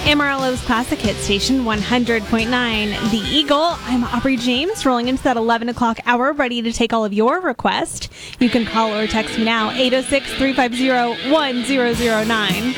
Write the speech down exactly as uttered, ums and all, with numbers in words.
Amarillo's Classic Hit Station, one hundred point nine The Eagle. I'm Aubrey James, rolling into that eleven o'clock hour, ready to take all of your requests. You can call or text me now, eight oh six, three five zero, one zero zero nine.